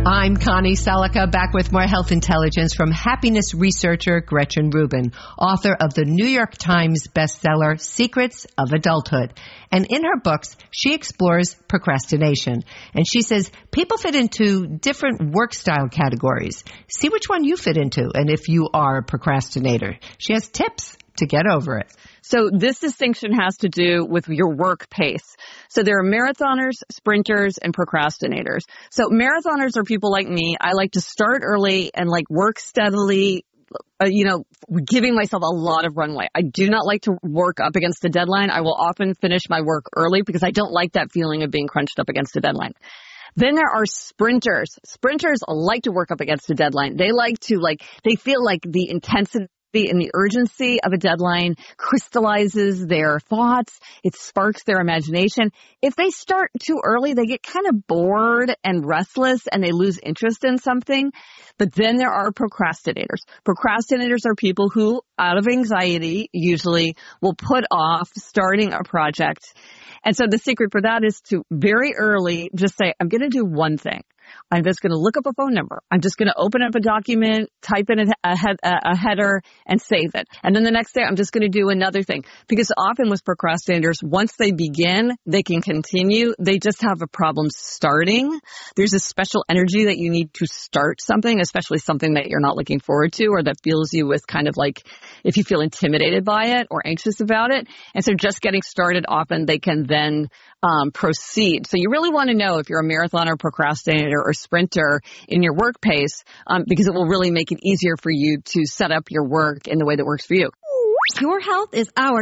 I'm Connie Selica, back with more health intelligence from happiness researcher Gretchen Rubin, author of the New York Times bestseller, Secrets of Adulthood. And in her books, she explores procrastination. And she says people fit into different work style categories. See which one you fit into and if you are a procrastinator. She has tips to get over it. So this distinction has to do with your work pace. So there are marathoners, sprinters, and procrastinators. So marathoners are people like me. I like to start early and work steadily, giving myself a lot of runway. I do not like to work up against a deadline. I will often finish my work early because I don't like that feeling of being crunched up against a deadline. Then there are sprinters. Sprinters like to work up against a deadline. They they feel like the intensity and the urgency of a deadline crystallizes their thoughts. It sparks their imagination. If they start too early, they get kind of bored and restless and they lose interest in something. But then there are procrastinators. Procrastinators are people who, out of anxiety, usually will put off starting a project. And so the secret for that is to very early just say, I'm going to do one thing. I'm just going to look up a phone number. I'm just going to open up a document, type in a header, and save it. And then the next day, I'm just going to do another thing. Because often with procrastinators, once they begin, they can continue. They just have a problem starting. There's a special energy that you need to start something, especially something that you're not looking forward to or that fills you with kind of if you feel intimidated by it or anxious about it. And so just getting started, often they can then proceed. So you really want to know if you're a marathoner, procrastinator, or sprinter in your work pace, because it will really make it easier for you to set up your work in the way that works for you. Your health is our